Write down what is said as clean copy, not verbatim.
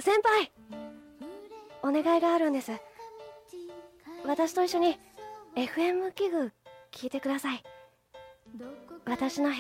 先輩、お願いがあるんです。私と一緒に FM 器具聞いてください。私の部